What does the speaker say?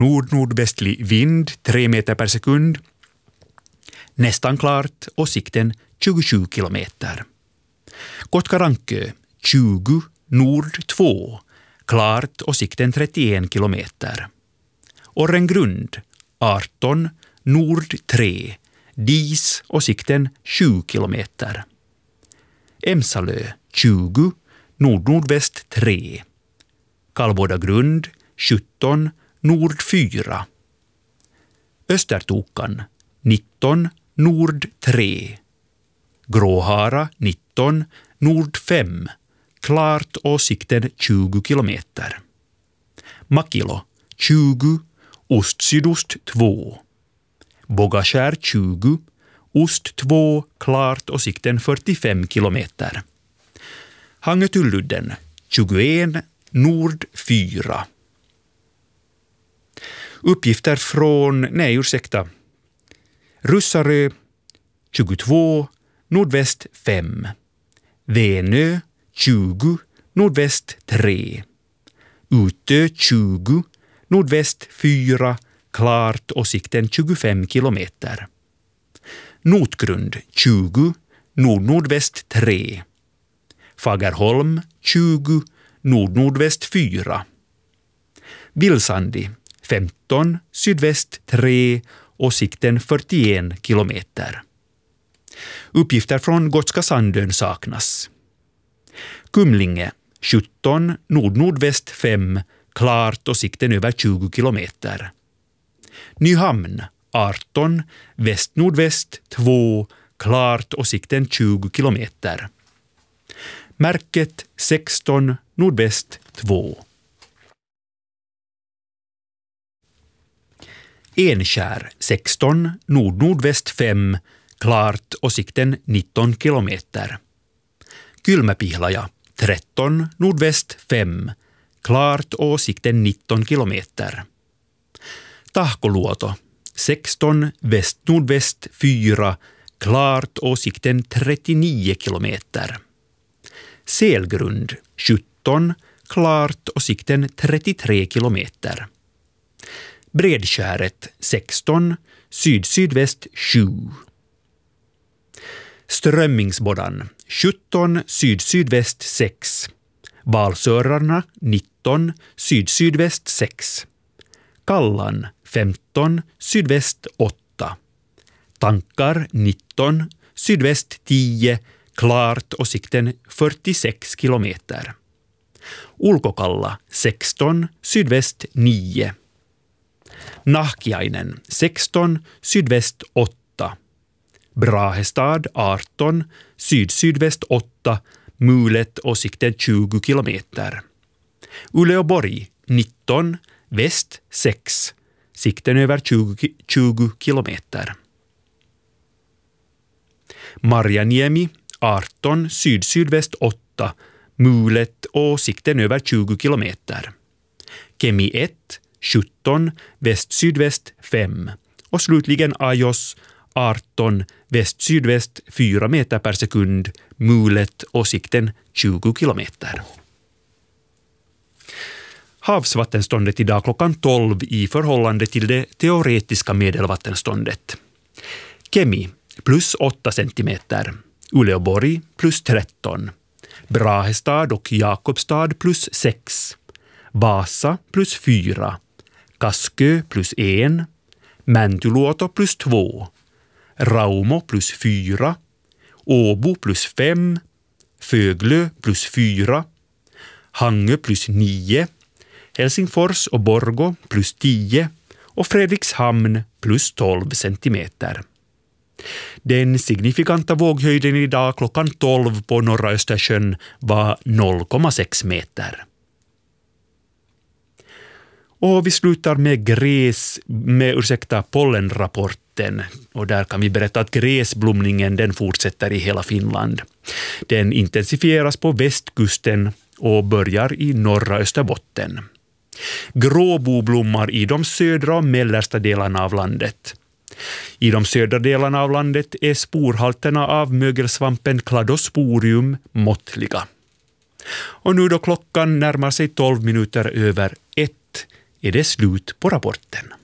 Nordvästlig vind 3 meter per sekund. Nästan klart och sikten 27 kilometer. Kotkarankö 20, nord 2. Klart och sikten 31 kilometer. Orrengrund 18, nord 3. Dis och sikten 7 kilometer. Emsalö 20, nordväst 3. Kallbådagrund 17, nord 4. Östertokan 19, nord 3. Gråhara 19, nord 5. Klart och sikten 20 kilometer. Makilo 20, ost-sydost 2. Bogaskär 20, ost 2, klart och sikten 45 kilometer. Hangetulludden 21, nord 4. Uppgifter från, Russarö 22, nordväst 5. Venö 20, nordväst 3. Utö 20, nordväst 4, klart och sikten 25 kilometer. Notgrund 20, nordväst 3. Fagerholm 20, nordväst 4. Vilsandi 15, sydväst 3 och sikten 41 kilometer. Uppgifter från Gotska Sandön saknas. Kumlinge 17, nordväst 5, klart och sikten över 20 kilometer. Nyhamn 18, väst-nordväst 2, klart och sikten 20 kilometer. Märket 16, nordväst 2. Enskär 16, nordväst 5, klart och sikten 19 kilometer. Kylmäpihlaja 13, nordväst 5, klart och sikten 19 kilometer. Tahkoluoto 16, väst-nordväst 4, klart och sikten 39 kilometer. Selgrund 17, klart och sikten 33 kilometer. Bredskäret 16, syd-sydväst 7. Strömmingsboddan 17, syd-sydväst 6. Valsörarna 19, syd-sydväst 6. Kallan 15, sydväst 8. Tankar 19, sydväst 10, klart och sikten 46 kilometer. Ulkokalla 16, sydväst 9. Nahkiainen 16, sydväst 8. Brahestad 18, syd-sydväst 8, mulet och sikten 20 kilometer. Uleåborg 19, väst 6, sikten över 20 kilometer. Marjaniemi 18, syd-sydväst 8, mulet och sikten över 20 kilometer. Kemi 1, 17, väst-sydväst 5 och slutligen Ajos 18, väst-sydväst 4 meter per sekund, mulet och sikten 20 kilometer. Havsvattenståndet idag klockan 12 i förhållande till det teoretiska medelvattenståndet. Kemi plus 8 centimeter, Uleåborg plus 13, Brahestad och Jakobstad plus 6, Vasa plus 4, Kaskö plus 1, Mäntyluoto plus 2, Raumo plus 4, Åbo plus 5, Föglö plus 4, Hangö plus 9, Helsingfors och Borgå plus 10 och Fredrikshamn plus 12 centimeter. Den signifikanta våghöjden idag klockan 12 på norra Östersjön var 0,6 meter. Och vi slutar med pollenrapporten. Och där kan vi berätta att gräsblomningen den fortsätter i hela Finland. Den intensifieras på västkusten och börjar i norra Österbotten. Gråbo blommar i de södra och mellersta delarna av landet. I de södra delarna av landet är sporhalterna av mögelsvampen Cladosporium måttliga. Och nu då klockan närmar sig 12 minuter över 1 är det slut på rapporten.